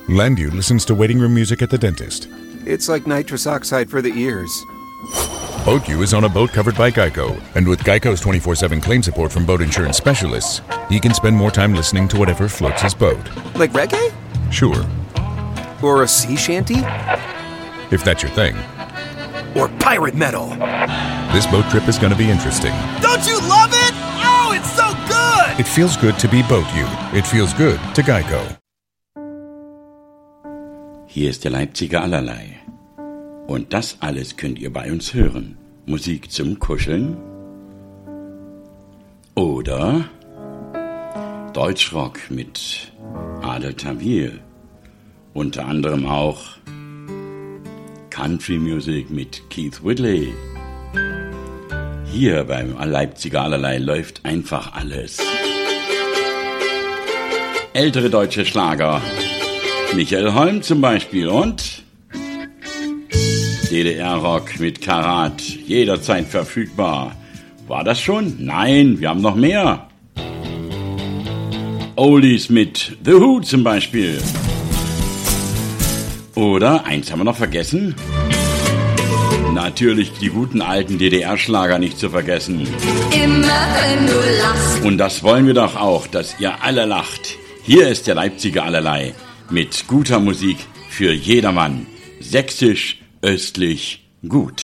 Landu listens to waiting room music at the dentist. It's like nitrous oxide for the ears. Boat U is on a boat covered by Geico. And with Geico's 24/7 claim support from boat insurance specialists, he can spend more time listening to whatever floats his boat. Like reggae? Sure. Or a sea shanty? If that's your thing. Or pirate metal? This boat trip is going to be interesting. Don't you love it? Oh, it's so good! It feels good to be Boat U. It feels good to Geico. Hier ist der Leipziger Allerlei. Und das alles könnt ihr bei uns hören. Musik zum Kuscheln. Oder Deutschrock mit Adel Tawil. Unter anderem auch Country Music mit Keith Whitley. Hier beim Leipziger Allerlei läuft einfach alles. Ältere deutsche Schlager. Michael Holm zum Beispiel und DDR-Rock mit Karat, jederzeit verfügbar. War das schon? Nein, wir haben noch mehr. Oldies mit The Who zum Beispiel. Oder, eins haben wir noch vergessen. Natürlich die guten alten DDR-Schlager nicht zu vergessen. Immer wenn du lachst. Und das wollen wir doch auch, dass ihr alle lacht. Hier ist der Leipziger Allerlei mit guter Musik für jedermann. Sächsisch, östlich, gut.